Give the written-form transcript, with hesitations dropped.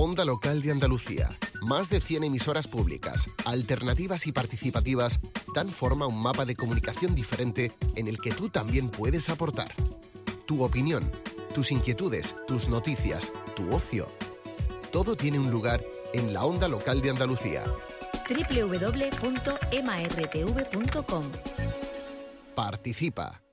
Onda Local de Andalucía. Más de 100 emisoras públicas, alternativas y participativas dan forma a un mapa de comunicación diferente en el que tú también puedes aportar. Tu opinión, tus inquietudes, tus noticias, tu ocio. Todo tiene un lugar en la Onda Local de Andalucía. www.emartv.com. Participa.